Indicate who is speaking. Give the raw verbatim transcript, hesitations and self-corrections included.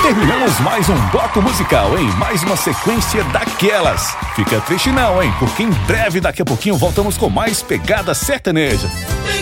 Speaker 1: Terminamos mais um bloco musical, hein? Mais uma sequência daquelas. Fica triste não, hein? Porque em breve, daqui a pouquinho, voltamos com mais pegada sertaneja.